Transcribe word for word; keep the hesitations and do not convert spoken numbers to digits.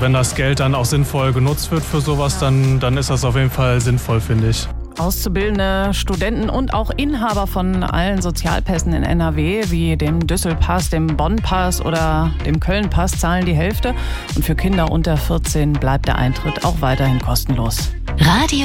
Wenn das Geld dann auch sinnvoll genutzt wird für sowas, dann, dann ist das auf jeden Fall sinnvoll, finde ich. Auszubildende, Studenten und auch Inhaber von allen Sozialpässen in N R W, wie dem Düsselpass, dem Bonn-Pass oder dem Köln-Pass, zahlen die Hälfte. Und für Kinder unter vierzehn bleibt der Eintritt auch weiterhin kostenlos. Radio